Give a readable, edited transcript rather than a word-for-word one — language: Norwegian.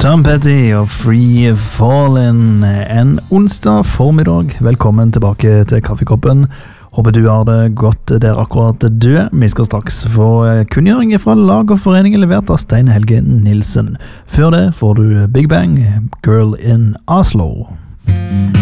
Tom Petty og Free Fallin' en onsdag formiddag. Velkommen tilbake til Kaffekoppen. Håper du har det godt der akkurat du. Vi skal straks få kunngjøring fra lag og foreningen levert av Stein Helge Nilsen. Før det får du Big Bang, Girl in Oslo.